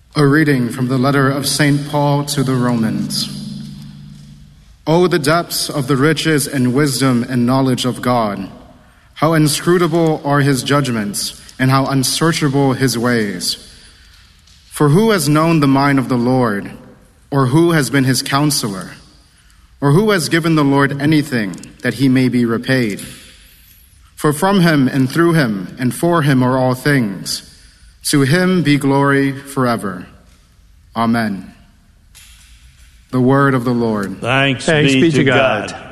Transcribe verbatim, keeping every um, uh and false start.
A reading from the letter of Saint Paul to the Romans. Oh, the depths of the riches and wisdom and knowledge of God! How inscrutable are his judgments, and how unsearchable his ways! For who has known the mind of the Lord, or who has been his counselor? Or who has given the Lord anything that he may be repaid? For from him and through him and for him are all things. To him be glory forever. Amen. The word of the Lord. Thanks, Thanks be, be to to God. God.